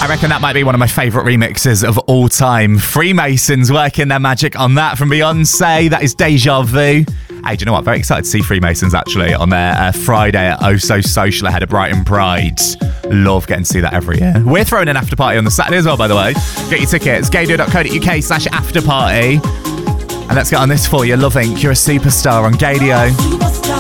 I reckon that might be one of my favourite remixes of all time. Freemasons working their magic on that from Beyonce. That is Deja Vu. Hey, do you know what? Very excited to see Freemasons actually on their Friday at Oh So Social ahead of Brighton Pride. Love getting to see that every year. We're throwing an after party on the Saturday as well, by the way. Get your tickets, gaydio.co.uk/afterparty. And let's get on this for you. Love Inc. You're a superstar on Gaydio.